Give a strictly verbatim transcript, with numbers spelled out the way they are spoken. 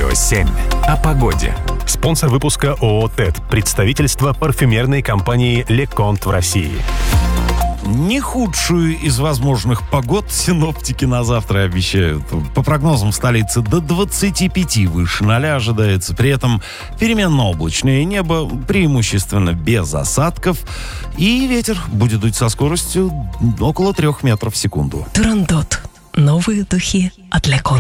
Радио семь. О погоде. Спонсор выпуска ООО «ТЭД». Представительство парфюмерной компании «Леконт» в России. Не худшую из возможных погод синоптики на завтра обещают. По прогнозам столицы до двадцати пяти выше ноля ожидается. При этом переменно-облачное небо, преимущественно без осадков. И ветер будет дуть со скоростью около трех метров в секунду. Турандот. Новые духи от Леконт.